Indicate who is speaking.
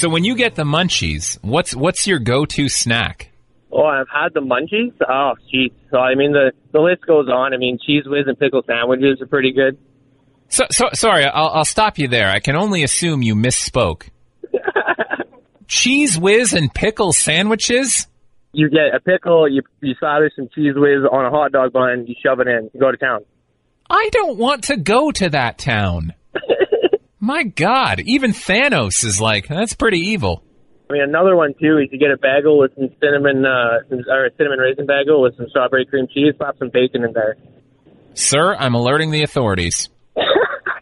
Speaker 1: So when you get the munchies, what's your go-to snack?
Speaker 2: Oh, I've had the munchies. Oh, geez. So, I mean, the list goes on. I mean, Cheese Whiz and pickle sandwiches are pretty good.
Speaker 1: So sorry, I'll stop you there. I can only assume you misspoke. Cheese Whiz and pickle sandwiches?
Speaker 2: You get a pickle, you slather some Cheese Whiz on a hot dog bun, you shove it in, you go to town.
Speaker 1: I don't want to go to that town. My God, even Thanos is like, that's pretty evil.
Speaker 2: I mean, another one, too, is you get a bagel with some cinnamon, or a cinnamon raisin bagel with some strawberry cream cheese, slap some bacon in there.
Speaker 1: Sir, I'm alerting the authorities.